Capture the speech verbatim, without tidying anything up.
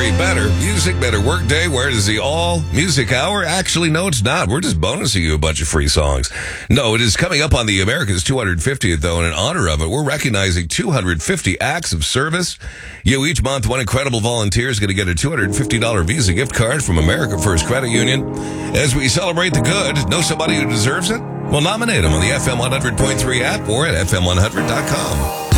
Very better. Music Better Workday. Where does the All Music Hour? Actually, no, it's not. We're just bonusing you a bunch of free songs. No, it is coming up on the America's two hundred fiftieth, though, and in honor of it, we're recognizing two hundred fifty acts of service. You, each month, one incredible volunteer is going to get a two hundred fifty dollars Visa gift card from America First Credit Union. As we celebrate the good, know somebody who deserves it? Well, nominate them on the F M one hundred point three app or at F M one hundred dot com.